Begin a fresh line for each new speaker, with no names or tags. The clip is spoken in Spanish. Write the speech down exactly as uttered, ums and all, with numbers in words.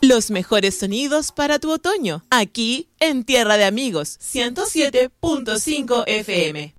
Los mejores sonidos para tu otoño, aquí en Tierra de Amigos, ciento siete punto cinco F M.